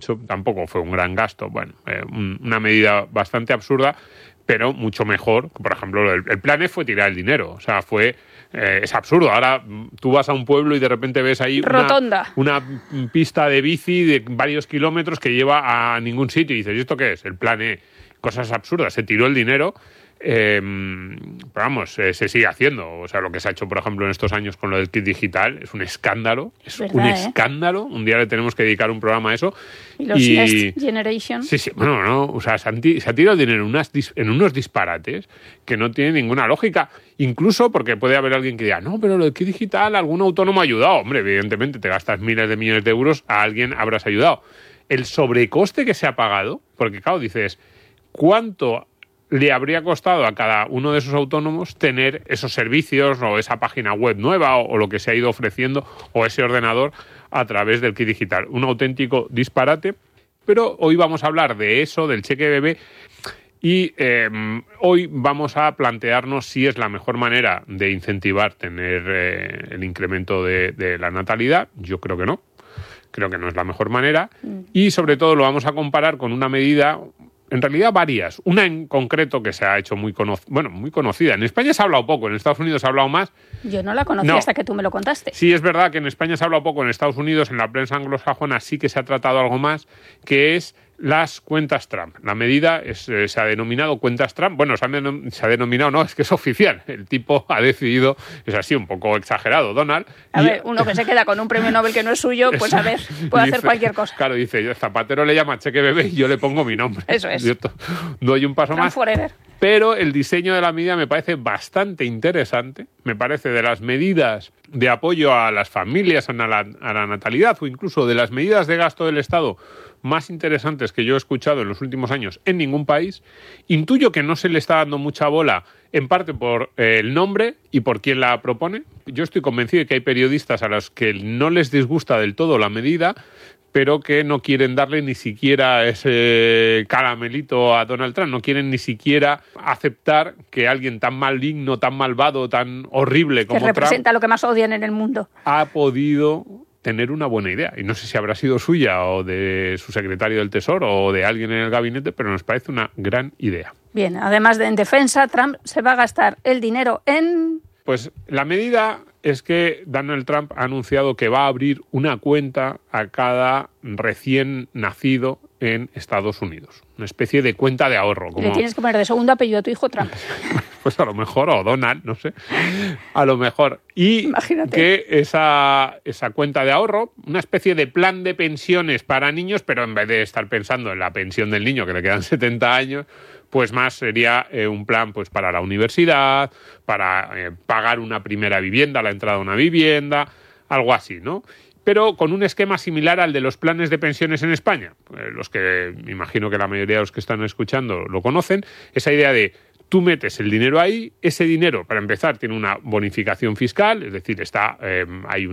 hecho tampoco fue un gran gasto. Bueno, una medida bastante absurda, pero mucho mejor. Por ejemplo, el plan E fue tirar el dinero. O sea, es absurdo. Ahora tú vas a un pueblo y de repente ves ahí una pista de bici de varios kilómetros que lleva a ningún sitio y dices, ¿y esto qué es? El plan E. Cosas absurdas. Se tiró el dinero. Pero vamos, se sigue haciendo. O sea, lo que se ha hecho, por ejemplo, en estos años con lo del kit digital es un escándalo. Es ¿verdad, un escándalo. Un día le tenemos que dedicar un programa a eso. Y los Next Generation. Sí. Bueno, no. O sea, se ha tirado el dinero en unos disparates que no tienen ninguna lógica. Incluso porque puede haber alguien que diga, no, pero lo del kit digital, algún autónomo ha ayudado. Hombre, evidentemente te gastas miles de millones de euros, a alguien habrás ayudado. El sobrecoste que se ha pagado, porque claro, dices, ¿cuánto le habría costado a cada uno de esos autónomos tener esos servicios o esa página web nueva o lo que se ha ido ofreciendo o ese ordenador a través del kit digital? Un auténtico disparate. Pero hoy vamos a hablar de eso, del cheque bebé, y hoy vamos a plantearnos si es la mejor manera de incentivar tener el incremento de la natalidad. Yo creo que no. Creo que no es la mejor manera. Y sobre todo lo vamos a comparar con una medida, en realidad varias. Una en concreto que se ha hecho muy conocida. En España se ha hablado poco, en Estados Unidos se ha hablado más. Yo no la conocía hasta que tú me lo contaste. Sí, es verdad que en España se ha hablado poco, en Estados Unidos, en la prensa anglosajona sí que se ha tratado algo más, que es las cuentas Trump. La medida se ha denominado cuentas Trump. Bueno, se ha denominado, no, es que es oficial. El tipo ha decidido, es así, un poco exagerado, Donald. A ver, uno que se queda con un premio Nobel que no es suyo, pues a ver, puede hacer cualquier cosa. Claro, dice, Zapatero le llama cheque bebé y yo le pongo mi nombre. Eso es. ¿Cierto? Doy un paso Trump más. Forever. Pero el diseño de la medida me parece bastante interesante. Me parece de las medidas de apoyo a las familias, a la natalidad o incluso de las medidas de gasto del Estado más interesantes que yo he escuchado en los últimos años en ningún país. Intuyo que no se le está dando mucha bola, en parte por el nombre y por quién la propone. Yo estoy convencido de que hay periodistas a los que no les disgusta del todo la medida, pero que no quieren darle ni siquiera ese caramelito a Donald Trump, no quieren ni siquiera aceptar que alguien tan maligno, tan malvado, tan horrible como Trump, que representa lo que más odian en el mundo, ha podido tener una buena idea. Y no sé si habrá sido suya o de su secretario del Tesoro o de alguien en el gabinete, pero nos parece una gran idea. Bien, además de en defensa, Trump se va a gastar el dinero en... Pues la medida es que Donald Trump ha anunciado que va a abrir una cuenta a cada recién nacido en Estados Unidos. Una especie de cuenta de ahorro. Le tienes que poner de segundo apellido a tu hijo Trump. Pues a lo mejor, o Donald, no sé. A lo mejor. Y imagínate que esa cuenta de ahorro, una especie de plan de pensiones para niños, pero en vez de estar pensando en la pensión del niño, que le quedan 70 años, pues más sería un plan pues para la universidad, para pagar una primera vivienda, la entrada a una vivienda, algo así, ¿no? Pero con un esquema similar al de los planes de pensiones en España. Los que me imagino que la mayoría de los que están escuchando lo conocen. Esa idea de tú metes el dinero ahí, ese dinero, para empezar, tiene una bonificación fiscal, es decir, hay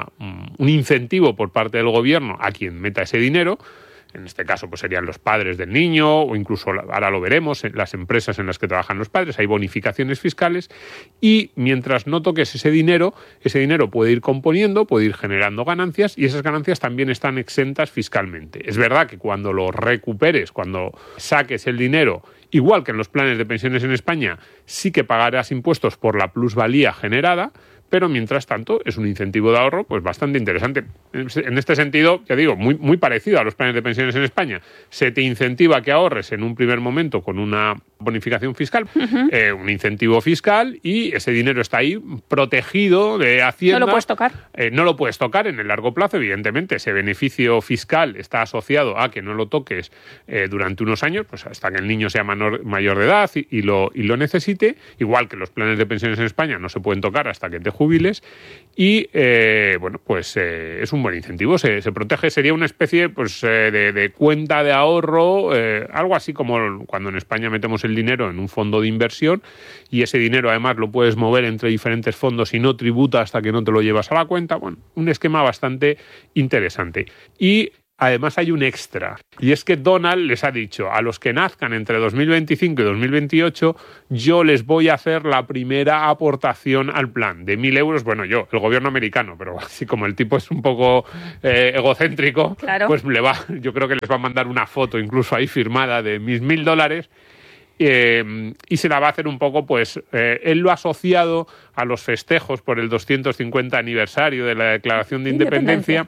un incentivo por parte del gobierno a quien meta ese dinero. En este caso pues serían los padres del niño o incluso, ahora lo veremos, en las empresas en las que trabajan los padres, hay bonificaciones fiscales y mientras no toques ese dinero puede ir componiendo, puede ir generando ganancias y esas ganancias también están exentas fiscalmente. Es verdad que cuando lo recuperes, cuando saques el dinero, igual que en los planes de pensiones en España, sí que pagarás impuestos por la plusvalía generada, pero mientras tanto es un incentivo de ahorro pues bastante interesante. En este sentido, ya digo, muy, muy parecido a los planes de pensiones en España. Se te incentiva a que ahorres en un primer momento con una bonificación fiscal, un incentivo fiscal, y ese dinero está ahí protegido de Hacienda. ¿No lo puedes tocar? No lo puedes tocar en el largo plazo, evidentemente. Ese beneficio fiscal está asociado a que no lo toques durante unos años, pues hasta que el niño sea mayor de edad y lo necesite, igual que los planes de pensiones en España no se pueden tocar hasta que te jubiles, y es un buen incentivo, se protege, sería una especie pues de cuenta de ahorro, algo así como cuando en España metemos el dinero en un fondo de inversión y ese dinero además lo puedes mover entre diferentes fondos y no tributa hasta que no te lo llevas a la cuenta. Bueno, un esquema bastante interesante. Y además hay un extra. Y es que Donald les ha dicho, a los que nazcan entre 2025 y 2028, yo les voy a hacer la primera aportación al plan de 1.000 euros. Bueno, yo, el gobierno americano, pero así como el tipo es un poco egocéntrico, claro, pues yo creo que les va a mandar una foto incluso ahí firmada de mis $1.000. Y se la va a hacer un poco, pues, él lo ha asociado a los festejos por el 250 aniversario de la Declaración de Independencia.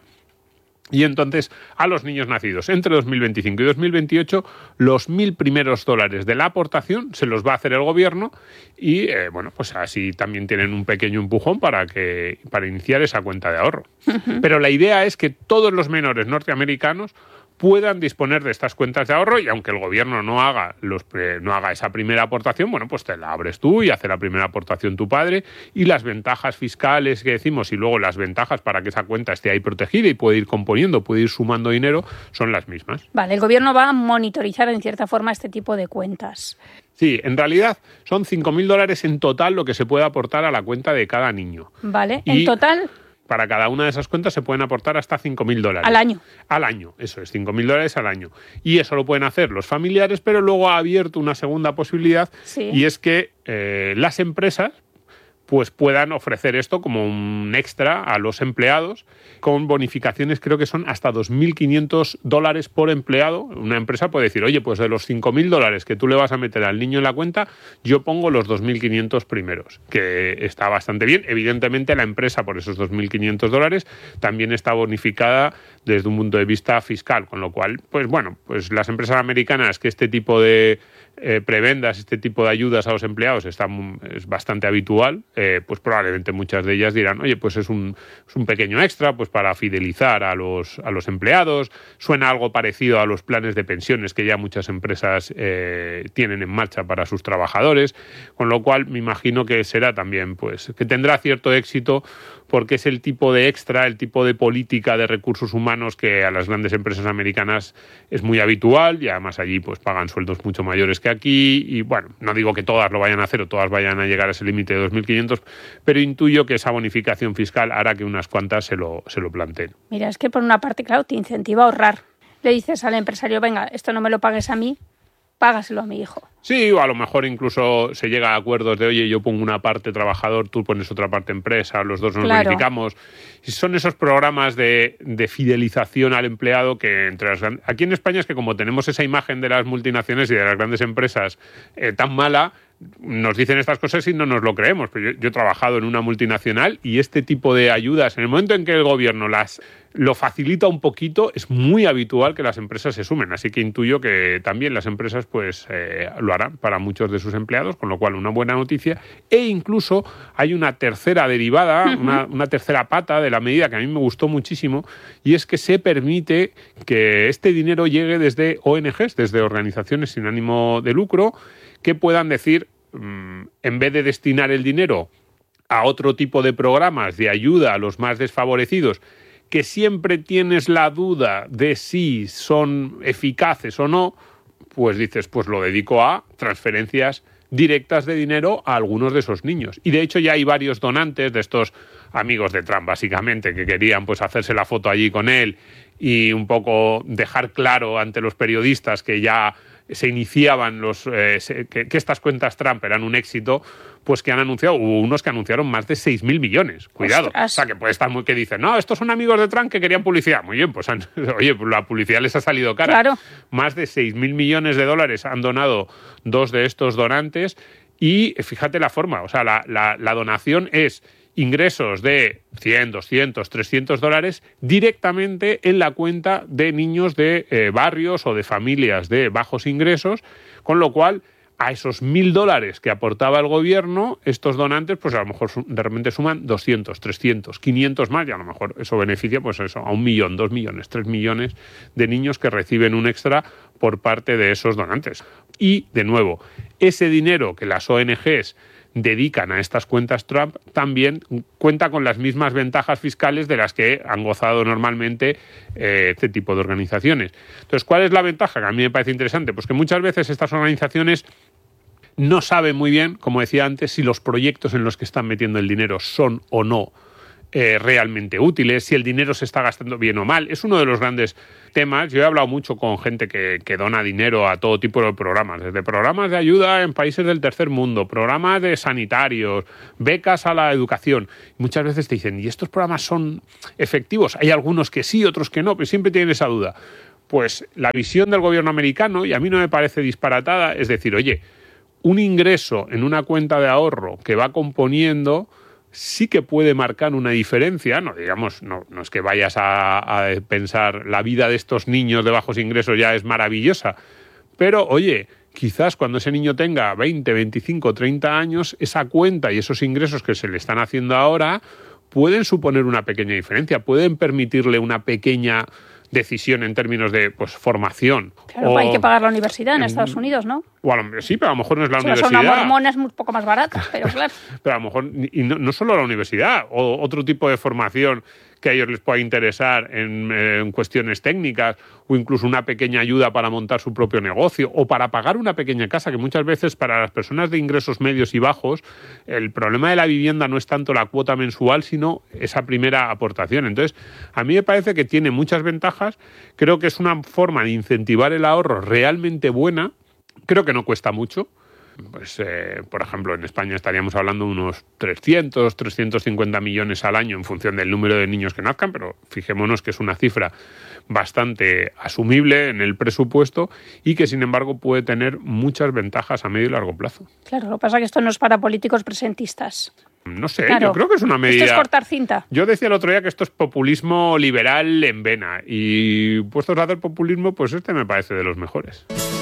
Y entonces, a los niños nacidos entre 2025 y 2028, los 1.000 primeros dólares de la aportación se los va a hacer el gobierno y, bueno, pues así también tienen un pequeño empujón para iniciar esa cuenta de ahorro. Pero la idea es que todos los menores norteamericanos puedan disponer de estas cuentas de ahorro y aunque el gobierno no haga esa primera aportación, bueno, pues te la abres tú y hace la primera aportación tu padre y las ventajas fiscales que decimos y luego las ventajas para que esa cuenta esté ahí protegida y puede ir componiendo, puede ir sumando dinero, son las mismas. Vale, el gobierno va a monitorizar en cierta forma este tipo de cuentas. Sí, en realidad son $5.000 en total lo que se puede aportar a la cuenta de cada niño. Vale, en total. Para cada una de esas cuentas se pueden aportar hasta $5.000. ¿Al año? Al año, eso es, $5.000 al año. Y eso lo pueden hacer los familiares, pero luego ha abierto una segunda posibilidad, sí. Y es que las empresas pues puedan ofrecer esto como un extra a los empleados con bonificaciones, creo que son hasta $2.500 por empleado. Una empresa puede decir, oye, pues de los $5.000 que tú le vas a meter al niño en la cuenta, yo pongo los 2.500 primeros, que está bastante bien. Evidentemente la empresa por esos $2.500 también está bonificada desde un punto de vista fiscal, con lo cual, pues bueno, pues las empresas americanas que este tipo de prebendas, este tipo de ayudas a los empleados es bastante habitual, pues probablemente muchas de ellas dirán, oye, pues es un pequeño extra pues para fidelizar a los empleados. Suena algo parecido a los planes de pensiones que ya muchas empresas tienen en marcha para sus trabajadores, con lo cual me imagino que será también, pues, que tendrá cierto éxito porque es el tipo de extra, el tipo de política de recursos humanos que a las grandes empresas americanas es muy habitual y además allí pues pagan sueldos mucho mayores que aquí y bueno, no digo que todas lo vayan a hacer o todas vayan a llegar a ese límite de 2.500, pero intuyo que esa bonificación fiscal hará que unas cuantas se lo planteen. Mira, es que por una parte, claro, te incentiva a ahorrar. Le dices al empresario, venga, esto no me lo pagues a mí, págaselo a mi hijo. Sí, o a lo mejor incluso se llega a acuerdos de, oye, yo pongo una parte trabajador, tú pones otra parte empresa, los dos nos bonificamos. Son esos programas de fidelización al empleado que aquí en España es que como tenemos esa imagen de las multinacionales y de las grandes empresas tan mala, nos dicen estas cosas y no nos lo creemos. Pero yo he trabajado en una multinacional y este tipo de ayudas, en el momento en que el gobierno lo facilita un poquito, es muy habitual que las empresas se sumen. Así que intuyo que también las empresas pues lo harán para muchos de sus empleados, con lo cual una buena noticia. E incluso hay una tercera derivada, una tercera pata de la medida que a mí me gustó muchísimo, y es que se permite que este dinero llegue desde ONGs, desde organizaciones sin ánimo de lucro, que puedan decir, en vez de destinar el dinero a otro tipo de programas de ayuda a los más desfavorecidos, que siempre tienes la duda de si son eficaces o no, pues dices, pues lo dedico a transferencias directas de dinero a algunos de esos niños. Y de hecho ya hay varios donantes de estos amigos de Trump, básicamente, que querían pues hacerse la foto allí con él y un poco dejar claro ante los periodistas que ya se iniciaban que estas cuentas Trump eran un éxito, pues que han anunciado, hubo unos que anunciaron más de 6.000 millones. Cuidado. ¡Ostras! O sea, que puede estar que dicen, no, estos son amigos de Trump que querían publicidad. Muy bien, pues oye, pues la publicidad les ha salido cara. Claro. Más de 6.000 millones de dólares han donado dos de estos donantes y fíjate la forma, o sea, la donación es ingresos de 100, 200, 300 dólares directamente en la cuenta de niños de barrios o de familias de bajos ingresos, con lo cual a esos $1.000 que aportaba el gobierno, estos donantes, pues a lo mejor de repente suman 200, 300, 500 más, y a lo mejor eso beneficia pues eso, a 1 millón, 2 millones, 3 millones de niños que reciben un extra por parte de esos donantes. Y, de nuevo, ese dinero que las ONGs dedican a estas cuentas Trump también cuenta con las mismas ventajas fiscales de las que han gozado normalmente este tipo de organizaciones. Entonces, ¿cuál es la ventaja? Que a mí me parece interesante, pues que muchas veces estas organizaciones no saben muy bien, como decía antes, si los proyectos en los que están metiendo el dinero son o no realmente útiles, si el dinero se está gastando bien o mal. Es uno de los grandes temas. Yo he hablado mucho con gente que dona dinero a todo tipo de programas, desde programas de ayuda en países del tercer mundo, programas de sanitarios, becas a la educación. Muchas veces te dicen, ¿y estos programas son efectivos? Hay algunos que sí, otros que no, pero siempre tienen esa duda. Pues la visión del gobierno americano, y a mí no me parece disparatada, es decir, oye, un ingreso en una cuenta de ahorro que va componiendo sí que puede marcar una diferencia, no digamos, no es que vayas a pensar la vida de estos niños de bajos ingresos ya es maravillosa, pero oye, quizás cuando ese niño tenga 20, 25, 30 años, esa cuenta y esos ingresos que se le están haciendo ahora pueden suponer una pequeña diferencia, pueden permitirle una pequeña decisión en términos de formación. Claro, hay que pagar la universidad en Estados Unidos, ¿no? Sí, pero a lo mejor no es la universidad. Son una mormona, es un poco más barata, pero claro. Pero a lo mejor, y no solo la universidad, o otro tipo de formación que a ellos les pueda interesar en cuestiones técnicas, o incluso una pequeña ayuda para montar su propio negocio, o para pagar una pequeña casa, que muchas veces para las personas de ingresos medios y bajos, el problema de la vivienda no es tanto la cuota mensual, sino esa primera aportación. Entonces, a mí me parece que tiene muchas ventajas, creo que es una forma de incentivar el ahorro realmente buena, creo que no cuesta mucho. Pues, por ejemplo, en España estaríamos hablando de unos 300, 350 millones al año en función del número de niños que nazcan, pero fijémonos que es una cifra bastante asumible en el presupuesto y que, sin embargo, puede tener muchas ventajas a medio y largo plazo. Claro, lo que pasa es que esto no es para políticos presentistas. No sé, claro, yo creo que es una medida... Esto es cortar cinta. Yo decía el otro día que esto es populismo liberal en vena y puestos a hacer populismo, pues este me parece de los mejores.